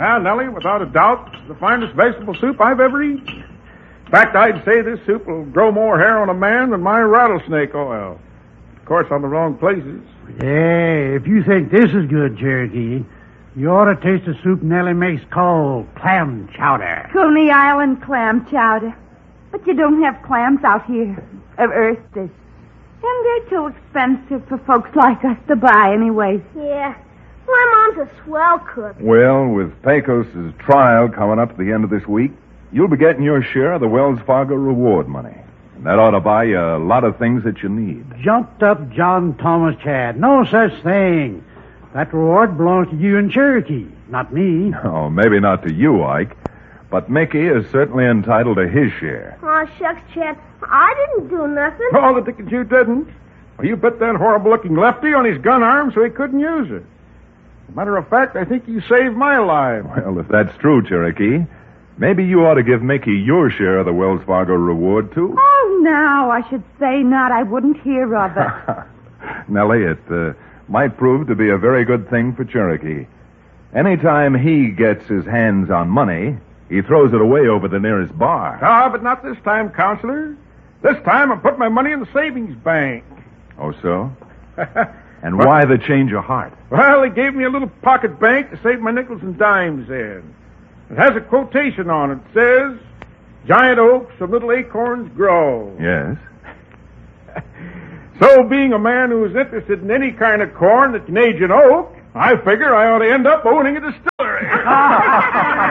Ah, Nellie, without a doubt, it's the finest vegetable soup I've ever eaten. In fact, I'd say this soup will grow more hair on a man than my rattlesnake oil. Of course, on the wrong places. Hey, if you think this is good, Cherokee, you ought to taste the soup Nellie makes called clam chowder. Coney Island clam chowder. But you don't have clams out here of Earth's. And they're too expensive for folks like us to buy anyway. Yeah. My mom's a swell cook. Well, with Pecos' trial coming up at the end of this week, you'll be getting your share of the Wells Fargo reward money. And that ought to buy you a lot of things that you need. Jumped up John Thomas Chad. No such thing. That reward belongs to you and Cherokee, not me. Oh, maybe not to you, Ike. But Mickey is certainly entitled to his share. Oh, shucks, Chad. I didn't do nothing. Oh, the dickens you didn't. Well, you bit that horrible-looking lefty on his gun arm so he couldn't use it. As a matter of fact, I think you saved my life. Well, if that's true, Cherokee, maybe you ought to give Mickey your share of the Wells Fargo reward, too. Oh, no, I should say not. I wouldn't hear of it. Nellie, it might prove to be a very good thing for Cherokee. Anytime he gets his hands on money, he throws it away over the nearest bar. Ah, but not this time, Counselor. This time I put my money in the savings bank. Oh, so? And why the change of heart? Well, he gave me a little pocket bank to save my nickels and dimes in. It has a quotation on it. It says, "Giant oaks of little acorns grow." Yes. So, being a man who is interested in any kind of corn that can age an oak, I figure I ought to end up owning a distillery.